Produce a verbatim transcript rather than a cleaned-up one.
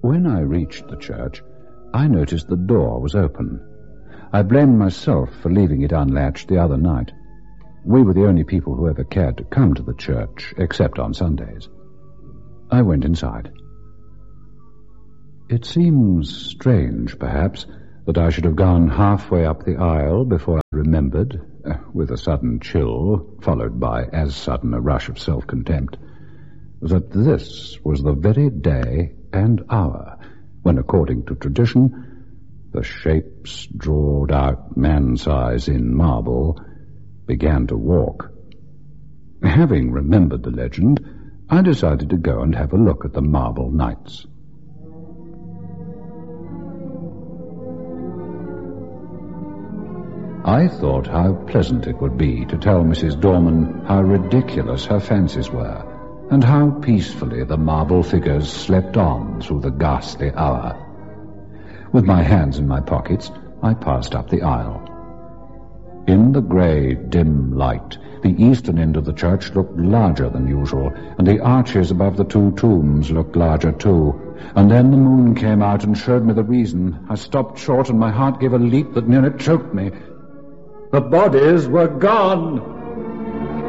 When I reached the church, I noticed the door was open. I blamed myself for leaving it unlatched the other night. We were the only people who ever cared to come to the church, except on Sundays. I went inside. It seems strange, perhaps, that I should have gone halfway up the aisle before I remembered, uh, with a sudden chill, followed by as sudden a rush of self-contempt, that this was the very day and hour when, according to tradition, the shapes drawed out man-size in marble began to walk. Having remembered the legend, I decided to go and have a look at the marble knights. I thought how pleasant it would be to tell Missus Dorman how ridiculous her fancies were, and how peacefully the marble figures slept on through the ghastly hour. With my hands in my pockets, I passed up the aisle. In the grey, dim light, the eastern end of the church looked larger than usual, and the arches above the two tombs looked larger too. And then the moon came out and showed me the reason. I stopped short, and my heart gave a leap that nearly choked me. The bodies were gone!